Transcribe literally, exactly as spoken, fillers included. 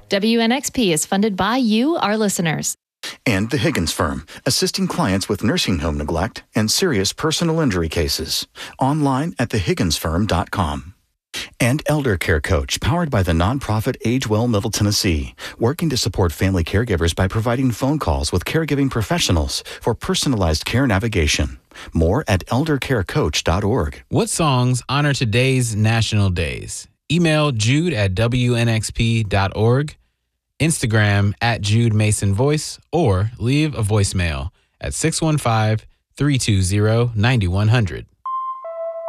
W N X P is funded by you, our listeners. And the Higgins Firm, assisting clients with nursing home neglect and serious personal injury cases. Online at the higgins firm dot com. And Elder Care Coach, powered by the nonprofit Age Well Middle Tennessee, working to support family caregivers by providing phone calls with caregiving professionals for personalized care navigation. More at elder care coach dot org. What songs honor today's national days? Email Jude at W N X P dot org, Instagram at Jude Mason Voice, or leave a voicemail at six one five, three two zero, nine one zero zero.